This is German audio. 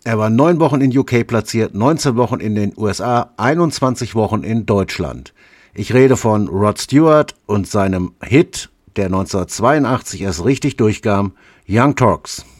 Er war 9 Wochen in UK platziert, 19 Wochen in den USA, 21 Wochen in Deutschland. Ich rede von Rod Stewart und seinem Hit, der 1982 erst richtig durchkam, Young Turks.